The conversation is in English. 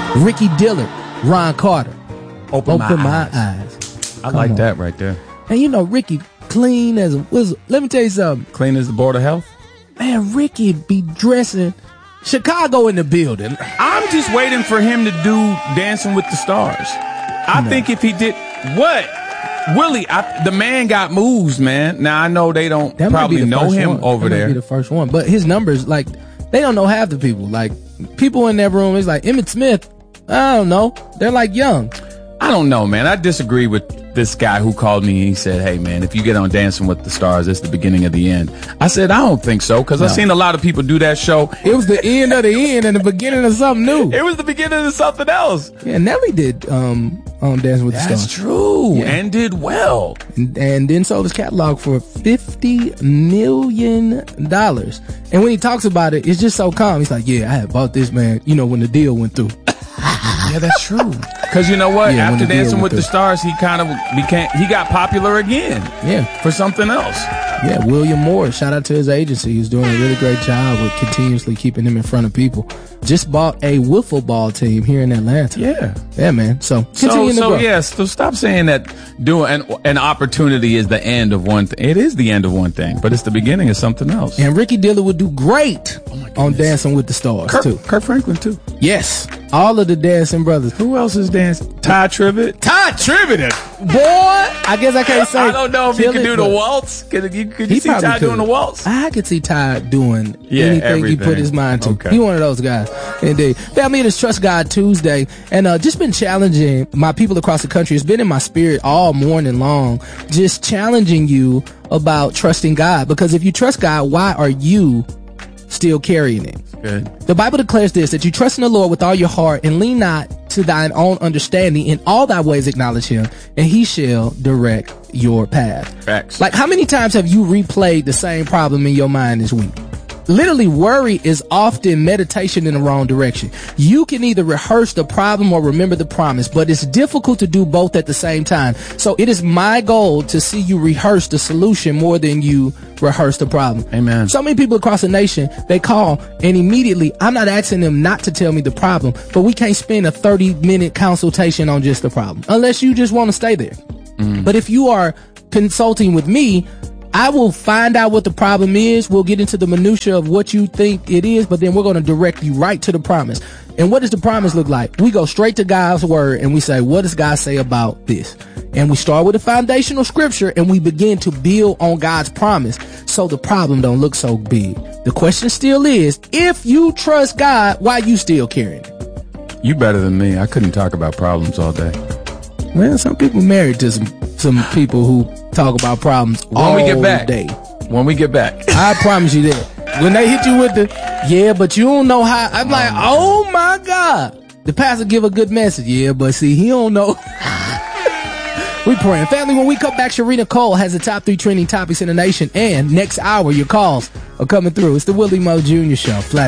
Ricky Dillard, Ron Carter. Open my eyes. I like that right there. And you know, Ricky, clean as a whistle. Let me tell you something. Clean as the Board of Health? Man, Ricky be dressing Chicago in the building. I'm just waiting for him to do Dancing with the Stars. I think if he did, what? Willie, the man got moves, man. Now, I know they don't probably know him over there. That might be the first one. But his numbers, like, they don't know half the people. Like, people in that room, it's like Emmitt Smith, I don't know. They're like young. I don't know, man. I disagree with this guy who called me and he said, hey, man, if you get on Dancing with the Stars, it's the beginning of the end. I said, I don't think so, because I've seen a lot of people do that show. It was the end of the end and the beginning of something new. It was the beginning of something else. Yeah, Nelly did on Dancing with the Stars. That's true, and did well. And then sold his catalog for $50 million. And when he talks about it, it's just so calm. He's like, yeah, I had bought this, man, you know, when the deal went through. Yeah, that's true. Because you know what? After Dancing with the Stars, he kind of he got popular again. Yeah. For something else. Yeah, William Moore, shout out to his agency. He's doing a really great job with continuously keeping him in front of people. Just bought a wiffle ball team here in Atlanta. Yeah. Yeah, man. So continue to grow. Yes, so stop saying that doing an opportunity is the end of one thing. It is the end of one thing, but it's the beginning of something else. And Ricky Dillard would do great on Dancing with the Stars, too. Kirk Franklin, too. Yes. All of the dancing brothers. Who else is dancing? Ty Tribbett. Ty Tribbett. Boy, I guess I can't say. I don't know if he could do the waltz. Could you see Ty doing the waltz? I could see Ty doing anything everything he put his mind to. Okay. He one of those guys. Indeed. Family, it is Trust God Tuesday. And just been challenging my people across the country. It's been in my spirit all morning long. Just challenging you about trusting God. Because if you trust God, why are you still carrying it? Good. The Bible declares this, that you trust in the Lord with all your heart and lean not to thine own understanding. In all thy ways acknowledge him, and he shall direct your path. Facts. Like, how many times have you replayed the same problem in your mind this week? Literally, worry is often meditation in the wrong direction. You can either rehearse the problem or remember the promise, but it's difficult to do both at the same time. So it is my goal to see you rehearse the solution more than you rehearse the problem. Amen. So many people across the nation, they call and immediately, I'm not asking them not to tell me the problem, but we can't spend a 30-minute consultation on just the problem unless you just want to stay there. But if you are consulting with me, I will find out what the problem is. We'll get into the minutia of what you think it is, but then we're going to direct you right to the promise. And what does the promise look like? We go straight to God's word and we say, what does God say about this? And we start with a foundational scripture and we begin to build on God's promise so the problem don't look so big. The question still is, if you trust God, why you still carrying it? You better than me. I couldn't talk about problems all day. Well, some people married to some people who talk about problems all day. When we get back. I promise you that. When they hit you with the, but you don't know how, I'm like, oh my God. The pastor give a good message. But see, he don't know. We praying. Family, when we come back, Sharina Cole has the top 3 trending topics in the nation. And next hour, your calls are coming through. It's the Willie Moe Jr. Show. Flat